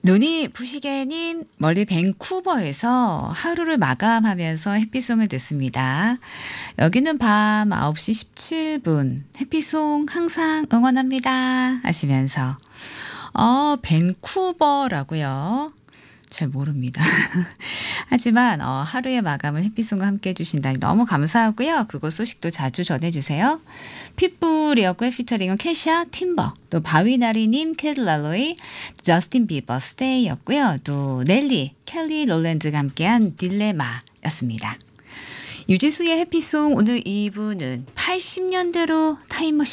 눈이 부시게님 멀리 밴쿠버에서 하루를 마감하면서 햇빛송을 듣습니다. 여기는 밤 9시 17분 햇빛송 항상 응원합니다 하시면서 밴쿠버라고요. 잘 모릅니다. 하지만 하루의 마감을 햇빛송과 함께 해주신다니 너무 감사하고요. 그곳 소식도 자주 전해주세요. 핏불이었고요. 피처링은 캐샤, 팀버, 또 바위나리님, 캐들랄로이, 저스틴 비버, 스테이였고요. 또 넬리, 켈리 롤랜드가 함께한 딜레마였습니다. 유지수의 해피송 오늘 2부는 80년대로 타임머신